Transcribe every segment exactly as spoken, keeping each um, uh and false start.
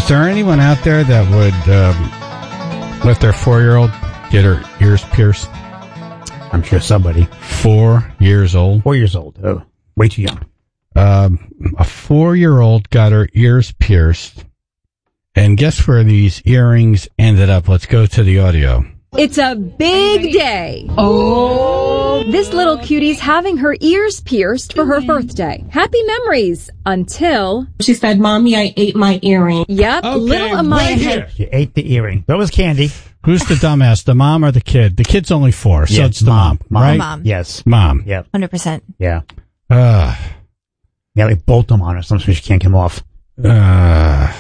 Is there anyone out there that would um, let their four-year-old get her ears pierced? I'm sure somebody. Four years old? Four years old. Oh, way too young. Um, a four-year-old got her ears pierced. And guess where these earrings ended up? Let's go to the audio. It's a big day. Oh. This little cutie's having her ears pierced for her birthday. Happy memories until... She said, Mommy, I ate my earring. Yep, Okay, little Amaya right had... She ate the earring. That was candy. Who's the dumbass, the mom or the kid? The kid's only four, so Yeah, it's the mom, mom, right? Mom. Yes. Mom. Yep. one hundred percent. Yeah. Uh, Yeah, they bolt them on her something so she can't come off. uh,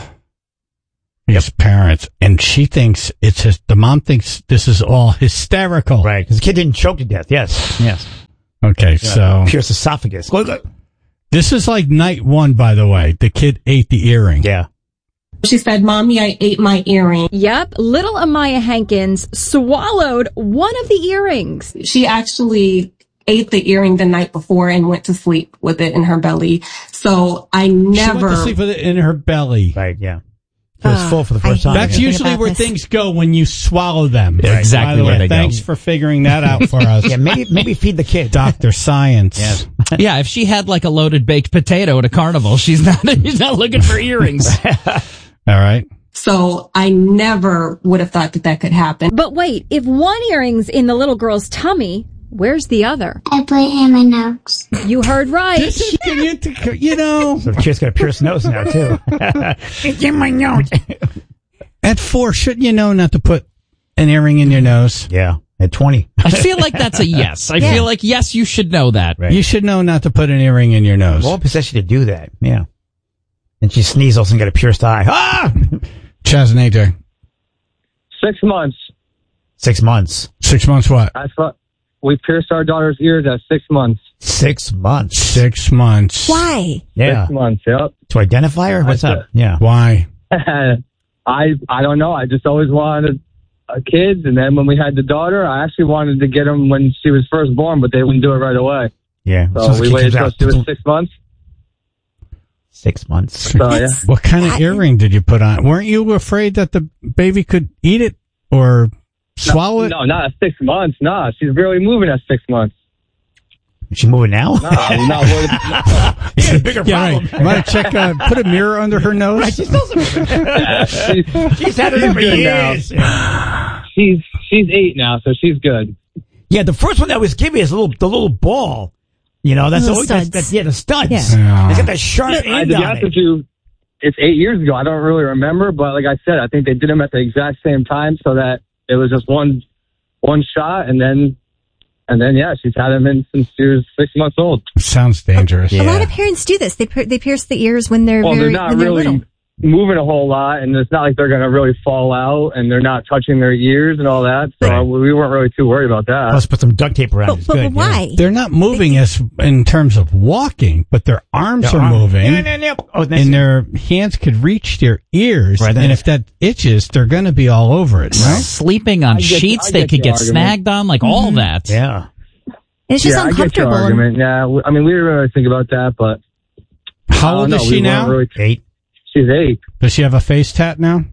His parents, and she thinks it's his, the mom thinks this is all hysterical. Right, because the kid didn't choke to death. Yes. Yes. Okay, so... Pierce esophagus. Look, look. This is like night one, by the way. The kid ate the earring. Yeah. She said, Mommy, I ate my earring. Yep, little Amaya Hankins swallowed one of the earrings. She actually ate the earring the night before and went to sleep with it in her belly. So I never... She went to sleep with it in her belly. Right, yeah. It was full for the first time. That's usually where things go when you swallow them. Yeah, exactly By the where way, they go. thanks for figuring that out for us. Yeah, maybe maybe feed the kid. Doctor Science. Yes. Yeah, if she had like a loaded baked potato at a carnival, she's not she's not looking for earrings. All right. So I never would have thought that that could happen. But wait, if one earring's in the little girl's tummy, where's the other? I put it in my nose. You heard right. This is getting into, you know. So the kid's got a pierced nose now, too. It's in my nose. At four, shouldn't you know not to put an earring in your nose? Yeah, at twenty. I feel like that's a yes. I Yeah. feel like, yes, you should know that. Right. You should know not to put an earring in your nose. What possessed you to do that? Yeah. And she sneezed, all of a sudden got a pierced eye. Ah! Chaz and A J. Six months. Six months. Six months what? I thought we pierced our daughter's ears at six months. Six months. Six months. Why? Yeah. Six months, yep. To identify her? What's That's up? Yeah. Why? I I don't know. I just always wanted uh, kids, and then when we had the daughter, I actually wanted to get them when she was first born, but they wouldn't do it right away. Yeah. So Sounds like we he waited comes till out- she was six months. Six months. So yeah. What kind of earring did you put on? Weren't you afraid that the baby could eat it or swallow no, it? No, not at six months. No, she's barely moving at six months. Is she moving now? No, I'm not worried. No. You got a bigger Yeah, problem. right. Might check, uh, put a mirror under her nose. Right, she's still some- Yeah, she's, She's had it she's for good years. now. She's she's eight now, so she's good. Yeah, the first one that was given is a little, the little ball. You know, that's Little always, that's, studs. that's, yeah, the studs. Yeah. Yeah. They got that sharp I, end to be on honest it. with you, it's eight years ago. I don't really remember, but like I said, I think they did them at the exact same time, so that it was just one one shot, and then and then yeah, she's had them in since she was six months old. Sounds dangerous. A lot of parents do this. They pier- they pierce the ears when they're Well, very they're not when they're really little. moving a whole lot, and it's not like they're going to really fall out, and they're not touching their ears and all that. So Right. we weren't really too worried about that. Let's put some duct tape around it. But, It's but good. why? They're not moving as in terms of walking, but their arms Their are arm- moving, Yeah, yeah, yeah. Oh, nice. and their hands could reach their ears. Right, then- and if that itches, they're going to be all over it, right? Sleeping on I get- sheets I they get could the get argument. snagged on, like all that. Yeah. It's just yeah, I get your uncomfortable. and- argument. Yeah, w- I mean, we didn't really think about that, but How I don't old know. is We she weren't now? Really, Eight. she's eight. Does she have a face tat now?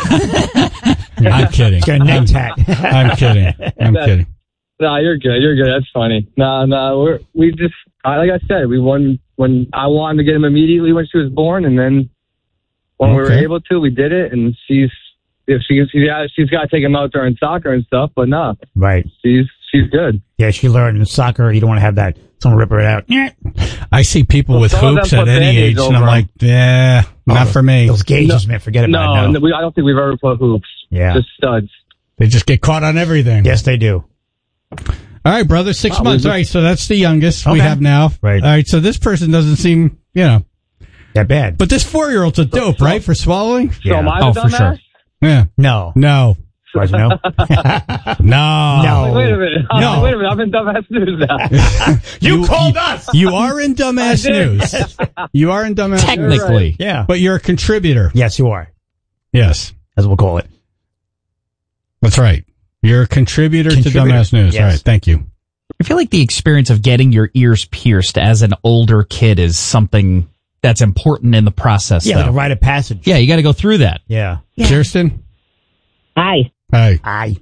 I'm kidding. She's got a name tag. I'm kidding. I'm kidding. No, you're good. You're good. That's funny. No, no, we're we just I, like I said, we won when I wanted to get him immediately when she was born, and then when we were Okay. able to, we did it. And she's if she she's got she's got to take him out during soccer and stuff, but no, Right. she's she's good. Yeah, she learned in soccer, you don't want to have that, someone rip her out. I see people Well, with some of hoops them at put any Band-Aids age, and I'm over like, yeah, not for me. Those gauges, man, forget about No, it. no No. we, I don't think we've ever put hoops. Yeah. Just studs. They just get caught on everything. Yes, they do. All right, brother, six Oh, months. we- All right, so that's the youngest we Okay. have now. Right. All right, so this person doesn't seem, you know, That bad. but this four-year-old's a dope, so- right, for swallowing? So Yeah. am I Oh, the for dumbass? sure. Yeah. No. No. As far as I know. No. No. Wait a minute. No. Wait a minute. I'm in dumbass news now. You called us! You are in dumbass news. You are in dumbass news. Technically. Yeah. But you're a contributor. Yes, you are. Yes. As we'll call it. That's right. You're a contributor, Contributor. to dumbass news. Yes. All right, thank you. I feel like the experience of getting your ears pierced as an older kid is something that's important in the process. Yeah, though. like a rite of passage. Yeah, you got to go through that. Yeah. Yeah. Kirsten? Hi. Hi. Aye.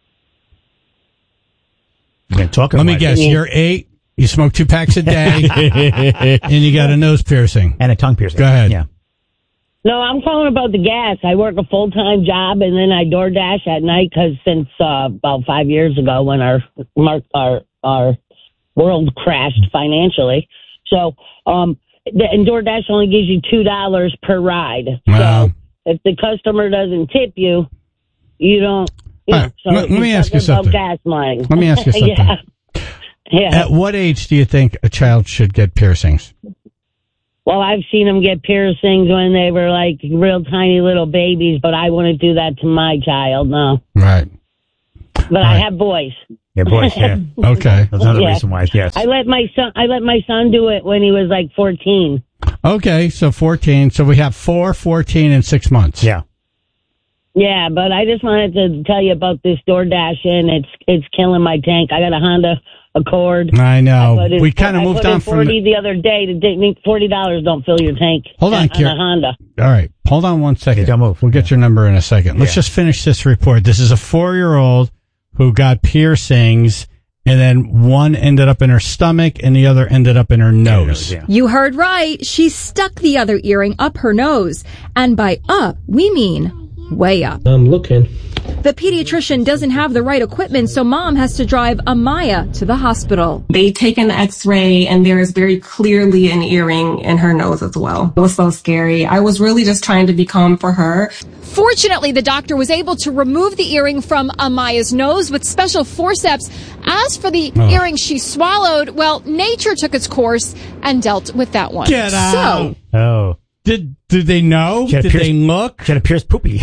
You're gonna talk Let me about guess. it. You're eight. You smoke two packs a day, and you got a nose piercing. And a tongue piercing. Go ahead. Yeah. No, I'm calling about the gas. I work a full-time job, and then I DoorDash at night because since uh, about five years ago when our our our world crashed financially. So, um, the, and DoorDash only gives you two dollars per ride. Wow. So if the customer doesn't tip you, you don't. You All know, right. so Let- let me you're ask you talking about something. Gas money. Let me ask you something. yeah. Yeah. At what age do you think a child should get piercings? Well, I've seen them get piercings when they were like real tiny little babies, but I wouldn't do that to my child, no. Right. But I Right. have boys. Yeah, boys, yeah. Okay. That's another Yeah. reason why, yes. I let my son. I let my son do it when he was like fourteen. Okay, so fourteen. So we have four, fourteen, and six months. Yeah. Yeah, but I just wanted to tell you about this DoorDash, and it's it's killing my tank. I got a Honda Accord. I know. put in- We kind of I moved put in on from forty the, the other day. The forty dollars don't fill your tank. Hold on, on Kier. a Honda. All right. Hold on one second. Okay, don't move. We'll get your number in a second. Let's Yeah. just finish this report. This is a four-year-old who got piercings, and then one ended up in her stomach, and the other ended up in her nose. Yeah. You heard right. She stuck the other earring up her nose. And by up, we mean way up. I'm looking. The pediatrician doesn't have the right equipment, so mom has to drive Amaya to the hospital. They take an x-ray and there is very clearly an earring in her nose as well. It was so scary. I was really just trying to be calm for her. Fortunately, the doctor was able to remove the earring from Amaya's nose with special forceps. As for the Oh. earring she swallowed, well, nature took its course and dealt with that one. Get out. So, Oh. Did did they know? She had a Did pierced- they look? She had a pierced poopy.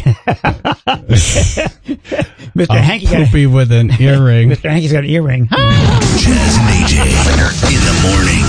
Mister A Hanky got a, poopy with an earring. Mister Hanky's got an earring. Jazz and A J in the morning.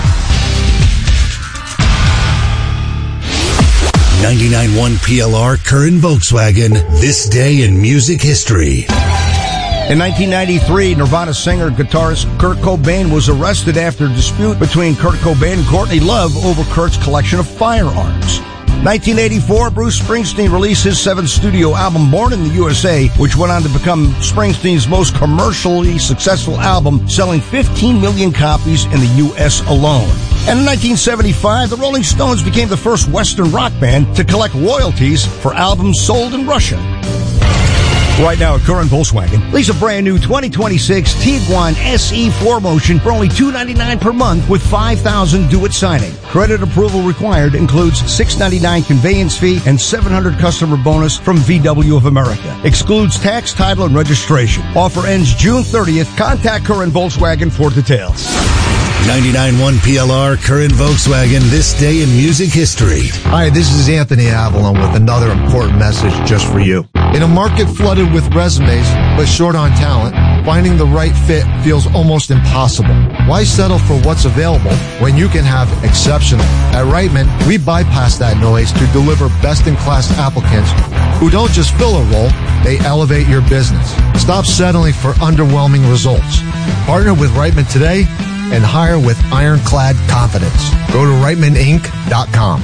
ninety-nine point one P L R Curran Volkswagen. This day in music history. In nineteen ninety-three, Nirvana singer and guitarist Kurt Cobain was arrested after a dispute between Kurt Cobain and Courtney Love over Kurt's collection of firearms. nineteen eighty-four, Bruce Springsteen released his seventh studio album, Born in the U S A, which went on to become Springsteen's most commercially successful album, selling fifteen million copies in the U S alone. And in nineteen seventy-five, the Rolling Stones became the first Western rock band to collect royalties for albums sold in Russia. Right now at Curran Volkswagen, lease a brand new twenty twenty-six Tiguan S E four Motion for only two hundred ninety-nine dollars per month with five thousand dollars do-it signing. Credit approval required includes six hundred ninety-nine dollars conveyance fee and seven hundred dollars customer bonus from V W of America. Excludes tax, title, and registration. Offer ends June thirtieth. Contact Curran Volkswagen for details. ninety-nine point one P L R Curran Volkswagen. This day in music history. Hi, this is Anthony Avalon with another important message just for you. In a market flooded with resumes, but short on talent, finding the right fit feels almost impossible. Why settle for what's available when you can have exceptional? At Reitman, we bypass that noise to deliver best-in-class applicants who don't just fill a role, they elevate your business. Stop settling for underwhelming results. Partner with Reitman today and hire with ironclad confidence. Go to Reitman Inc dot com.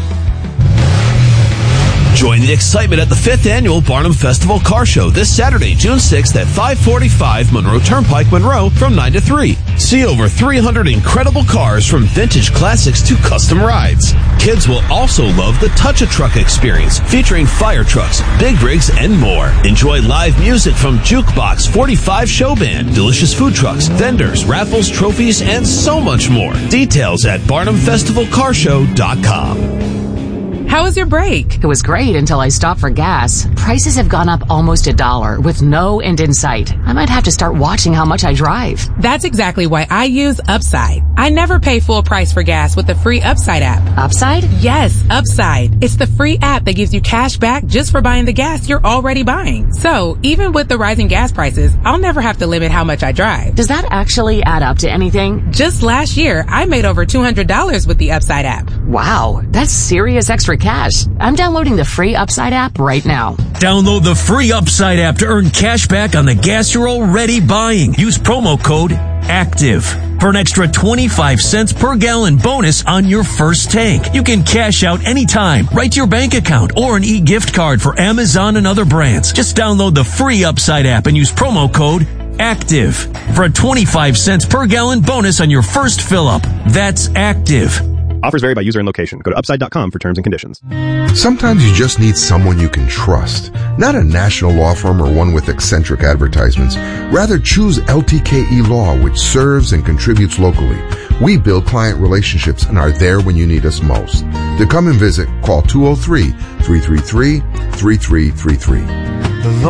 Join the excitement at the fifth Annual Barnum Festival Car Show this Saturday, June sixth at five forty-five Monroe Turnpike, Monroe from nine to three. See over three hundred incredible cars from vintage classics to custom rides. Kids will also love the Touch-A-Truck experience featuring fire trucks, big rigs, and more. Enjoy live music from Jukebox forty-five Show Band, delicious food trucks, vendors, raffles, trophies, and so much more. Details at barnum festival car show dot com. How was your break? It was great until I stopped for gas. Prices have gone up almost a dollar with no end in sight. I might have to start watching how much I drive. That's exactly why I use Upside. I never pay full price for gas with the free Upside app. Upside? Yes, Upside. It's the free app that gives you cash back just for buying the gas you're already buying. So even with the rising gas prices, I'll never have to limit how much I drive. Does that actually add up to anything? Just last year, I made over two hundred dollars with the Upside app. Wow, that's serious extra cash. I'm downloading the free Upside app right now. Download the free Upside app to earn cash back on the gas you're already buying. Use promo code ACTIVE. for an extra twenty-five cents per gallon bonus on your first tank. You can cash out anytime, right to your bank account, or an e-gift card for Amazon and other brands. Just download the free Upside app and use promo code ACTIVE for a twenty-five cents per gallon bonus on your first fill-up. That's ACTIVE. Offers vary by user and location. Go to upside dot com for terms and conditions. Sometimes you just need someone you can trust. Not a national law firm or one with eccentric advertisements. Rather, choose L T K E Law, which serves and contributes locally. We build client relationships and are there when you need us most. To come and visit, call two oh three, three three three, three three three three.